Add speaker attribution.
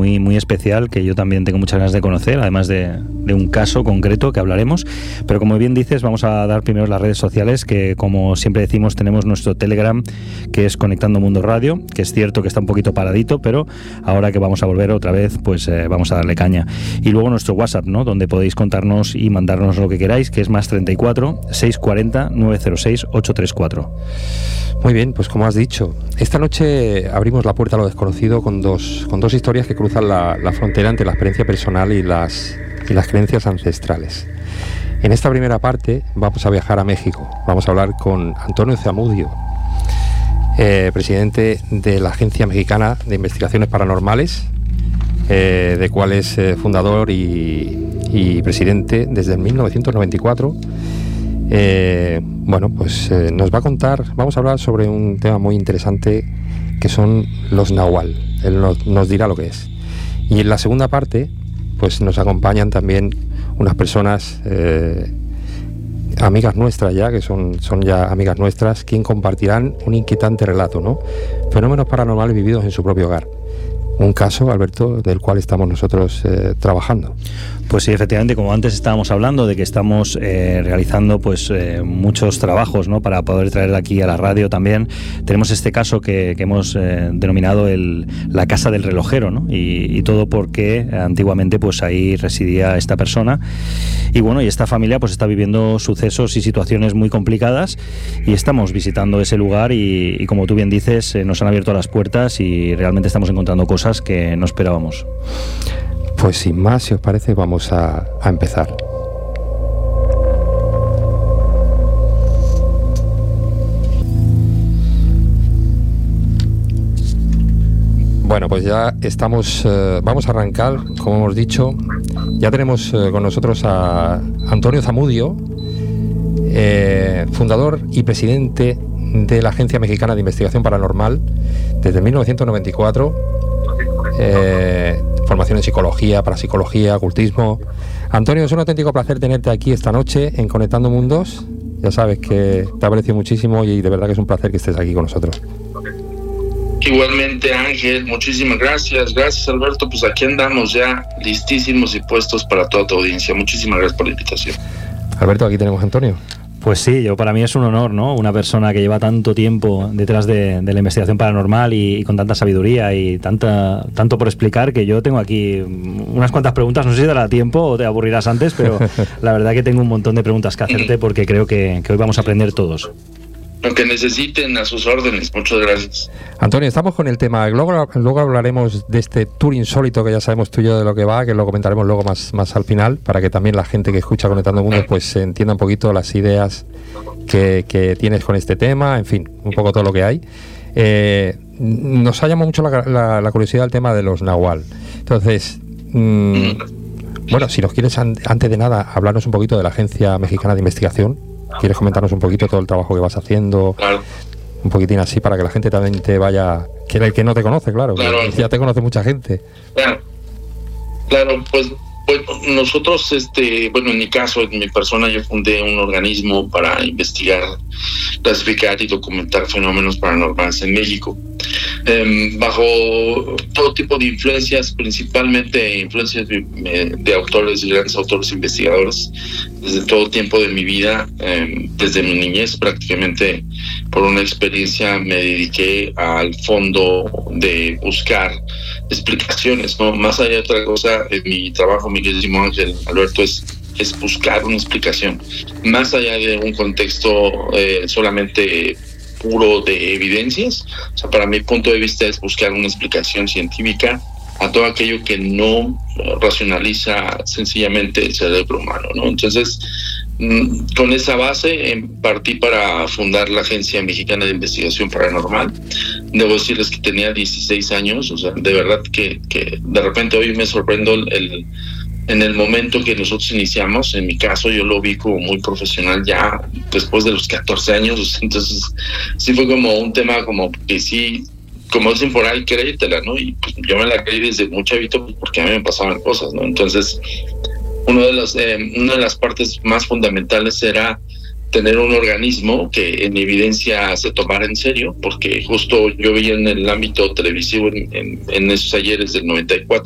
Speaker 1: muy, muy especial que yo también tengo muchas ganas de conocer, además de un caso concreto que hablaremos. Pero como bien dices, vamos a dar primero las redes sociales, que como siempre decimos tenemos nuestro Telegram, que es Conectando Mundo Radio, que es cierto que está un poquito paradito, pero ahora que vamos a volver otra vez, pues vamos a darle caña. Y luego nuestro WhatsApp, ¿no?, donde podéis contarnos y mandarnos lo que queráis, que es más 34 640 906 834.
Speaker 2: Muy bien, pues como has dicho, esta noche abrimos la puerta a lo desconocido con dos historias que cruzan la frontera entre la experiencia personal y las creencias ancestrales. En esta primera parte vamos a viajar a México. Vamos a hablar con Antonio Zamudio, presidente de la Agencia Mexicana de Investigaciones Paranormales, de cual es fundador y presidente desde 1994. Nos va a contar, vamos a hablar sobre un tema muy interesante que son los nahual. Él nos dirá lo que es. Y en la segunda parte, pues nos acompañan también unas personas amigas nuestras ya, que son ya amigas nuestras, quien compartirán un inquietante relato, ¿no? Fenómenos paranormales vividos en su propio hogar. Un caso, Alberto, del cual estamos nosotros trabajando.
Speaker 1: Pues sí, efectivamente, como antes estábamos hablando de que estamos realizando muchos trabajos, ¿no?, para poder traer aquí a la radio también. Tenemos este caso que hemos denominado la casa del relojero, ¿no? Y todo porque antiguamente pues ahí residía esta persona. Y bueno, y esta familia pues está viviendo sucesos y situaciones muy complicadas, y estamos visitando ese lugar y como tú bien dices, nos han abierto las puertas y realmente estamos encontrando cosas que no esperábamos.
Speaker 2: Pues sin más, si os parece, vamos a empezar. Bueno, pues ya estamos, vamos a arrancar, como hemos dicho. Ya tenemos con nosotros a Antonio Zamudio, fundador y presidente de la Agencia Mexicana de Investigación Paranormal desde 1994. Formación en psicología, parapsicología, ocultismo. Antonio, es un auténtico placer tenerte aquí esta noche en Conectando Mundos. Ya sabes que te aprecio muchísimo y de verdad que es un placer que estés aquí con nosotros.
Speaker 3: Igualmente, Ángel, muchísimas gracias. Gracias, Alberto. Pues aquí andamos ya listísimos y puestos para toda tu audiencia. Muchísimas gracias por la invitación.
Speaker 2: Alberto, aquí tenemos a Antonio.
Speaker 1: Pues sí, para mí es un honor, ¿no? Una persona que lleva tanto tiempo detrás de la investigación paranormal y con tanta sabiduría y tanto por explicar, que yo tengo aquí unas cuantas preguntas. No sé si dará tiempo o te aburrirás antes, pero la verdad que tengo un montón de preguntas que hacerte porque creo que hoy vamos a aprender todos.
Speaker 3: Lo que necesiten, a sus órdenes. Muchas gracias.
Speaker 2: Antonio, estamos con el tema. Luego hablaremos de este tour insólito que ya sabemos tú y yo de lo que va, que lo comentaremos luego más al final, para que también la gente que escucha Conectando Mundos pues entienda un poquito las ideas que tienes con este tema, en fin, un poco todo lo que hay. Nos ha llamado mucho la curiosidad el tema de los nahual. Entonces, bueno, si nos quieres antes de nada hablarnos un poquito de la Agencia Mexicana de Investigación. ¿Quieres comentarnos un poquito todo el trabajo que vas haciendo?
Speaker 3: Claro.
Speaker 2: Un poquitín así para que la gente también te vaya... Que el que no te conoce, claro. Ya te conoce mucha gente.
Speaker 3: Claro, pues nosotros, en mi caso, en mi persona, yo fundé un organismo para investigar, clasificar y documentar fenómenos paranormales en México. Bajo todo tipo de influencias, principalmente influencias de autores, grandes autores investigadores, desde todo tiempo de mi vida, desde mi niñez prácticamente. Por una experiencia me dediqué al fondo de buscar explicaciones, ¿no? Más allá de otra cosa, en mi trabajo, mi queridísimo Ángel, Alberto, es buscar una explicación, más allá de un contexto solamente puro de evidencias. O sea, para mi punto de vista es buscar una explicación científica a todo aquello que no racionaliza sencillamente el cerebro humano, ¿no? Entonces, con esa base partí para fundar la Agencia Mexicana de Investigación Paranormal. Debo decirles que tenía 16 años, o sea, de verdad que de repente hoy me sorprendo en el momento que nosotros iniciamos. En mi caso, yo lo vi como muy profesional ya después de los 14 años. Entonces, sí fue como un tema como que sí, como dicen por ahí, créetela, ¿no? Y pues yo me la creí desde muy chavito porque a mí me pasaban cosas, ¿no? Entonces, una de las partes más fundamentales era tener un organismo que en evidencia se tomara en serio, porque justo yo vi en el ámbito televisivo en esos ayeres del 94